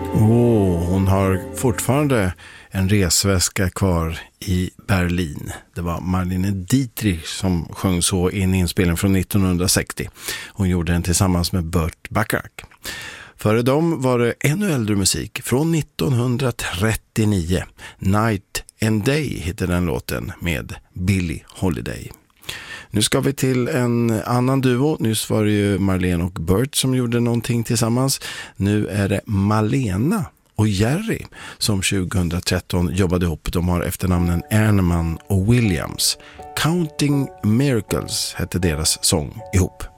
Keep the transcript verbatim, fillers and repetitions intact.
Oh, hon har fortfarande en resväska kvar i Berlin. Det var Marlene Dietrich som sjöng så i en inspelning från nittonhundrasextio. Hon gjorde den tillsammans med Burt Bacharach. Före dem var det ännu äldre musik från nittonhundratrettionio. Night and Day heter den låten med Billie Holiday. Nu ska vi till en annan duo. Nyss var det ju Marlene och Burt som gjorde någonting tillsammans. Nu är det Malena och Jerry som tjugohundratretton jobbade ihop. De har efternamnen Erneman och Williams. Counting Miracles hette deras sång ihop.